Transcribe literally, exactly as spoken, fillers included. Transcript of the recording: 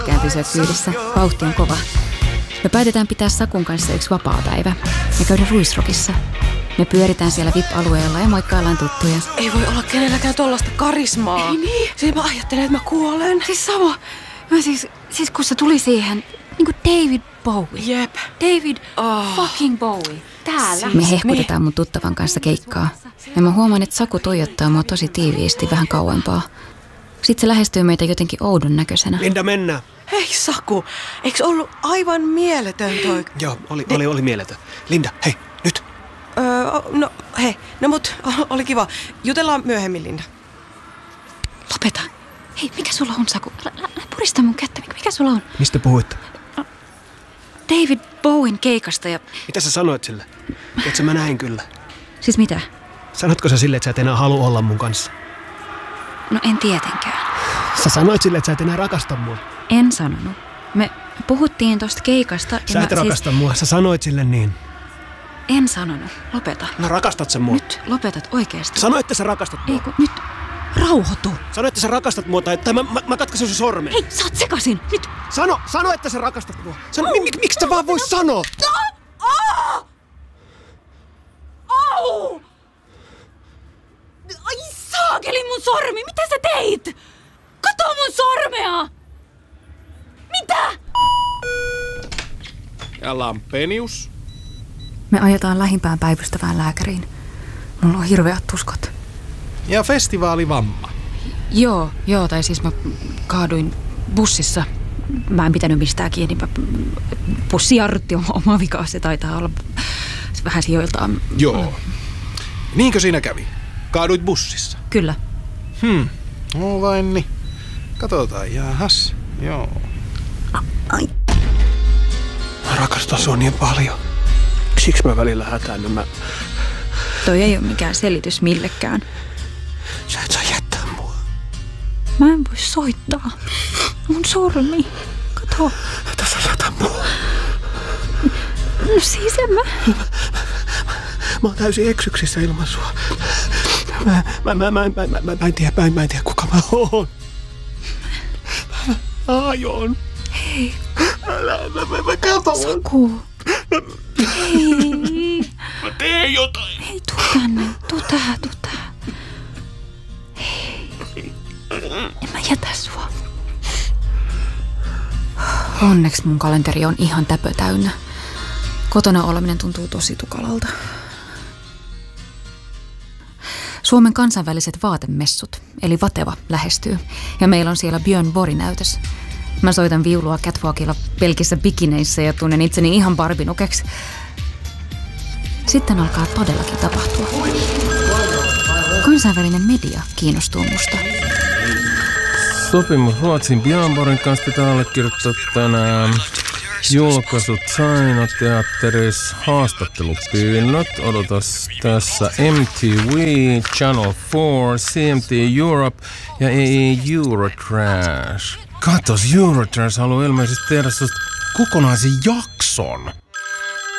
pysyä kyydissä. Vauhti on kova. Me päätetään pitää Sakun kanssa yksi vapaapäivä ja käydä Ruisrockissa. Me pyöritään siellä V I P-alueella ja moikkaillaan tuttuja. Ei voi olla kenelläkään tollaista karismaa. Ei niin. Siis mä ajattelen, että mä kuolen. Siis sama. Mä siis, siis kun se tuli siihen, niin kuin David Bowie. Jep. David oh. fucking Bowie. Täällä. Siis, me hehkutetaan mun tuttavan kanssa keikkaa. Ja mä huomaan, että Saku tuijottaa mua tosi tiiviisti vähän kauempaa. Sitten se lähestyy meitä jotenkin oudon näköisenä. Linda, mennään. Hei Saku, eikö ollut aivan mieletön toi? Joo, oli, oli, oli mieletön. Linda, hei, nyt. Öö, no hei, no mut oli kiva. Jutellaan myöhemmin, Linda. Lopeta. Hei, mikä sulla on, Saku? Älä, älä purista mun kättä. Mikä sulla on? Mistä puhuitte? David Bowen keikasta ja... Mitä sä sanoit sille? Tiedätkö, mä näin kyllä. Siis mitä? Sanotko sä sille, että sä et enää halua olla mun kanssa? No en tietenkään. Sä sanoit sille, että sä et enää rakasta mua. En sanonut. Me puhuttiin tosta keikasta. Sä et rakasta siis... mua. Sä sanoit sille niin. En sanonut. Lopeta. No rakastat sä mua? Nyt lopetat oikeesti. Sano, että sä rakastat mua. Ei kun nyt rauhoitu. Sano, että sä rakastat mua tai, tai mä, mä, mä katkaisen sun sormen. Hei, sä oot sekasin. Nyt. Sano, sano, että sä rakastat mua. Sano, oh, mik, miksi sä vaan vois sanoa? Oh! Au! Ai saakeli mun sormi. Mitä sä teit? Kato mun sormea. Mitä? Ja Lampenius? Me ajetaan lähimpään päivystävään lääkäriin. Mulla on hirveät tuskat. Ja festivaalivamma. Joo, joo, tai siis mä kaaduin bussissa. Mä en pitänyt mistään kiinni. Bussi jarrutti oma vikaa, se taitaa olla vähän sijoiltaan. Joo. Niinkö siinä kävi? Kaaduit bussissa? Kyllä. Hmm, no vain niin. Katsotaan, jahas. Joo. Ai. Mä rakastan sua niin paljon. Siksi mä välillä hätäännyn. Mä... Toi ei ole mikään selitys millekään. Sä et saa jättää mua. Mä en voi soittaa. Mun sormi. Kato. Tässä jätä mua. No siis en mä. Mä oon täysin eksyksissä ilman sua. Mä, mä, mä, mä, mä, mä, mä en tiedä, mä en, mä en tiedä kuka mä oon. Mä, mä ajon. Hei. Älä, mä, mä, mä katon. Saku. Hei. Mä teen jotain. Hei, tuu tänne. Tuu tähän, tuu tähän. Hei. En mä jätä sua. Onneksi mun kalenteri on ihan täpö täynnä. Kotona oleminen tuntuu tosi tukalalta. Suomen kansainväliset vaatemessut, eli Vateva, lähestyy. Ja meillä on siellä Björn Borg-näytös. Mä soitan viulua catwalkilla pelkissä bikineissä ja tunnen itseni ihan barbinukeksi. Sitten alkaa todellakin tapahtua. Kansainvälinen media kiinnostuu musta. Sopimus Ruotsin Björn Borgin kanssa pitää allekirjoittaa tänään. Julkaisut Saino-teatterissa, haastattelupyynnöt, odotas tässä M T V, Channel neljä, C M T Europe ja A A Eurotrash. Katos, Eurotrash haluaa ilmeisesti tehdä kokonaisen jakson.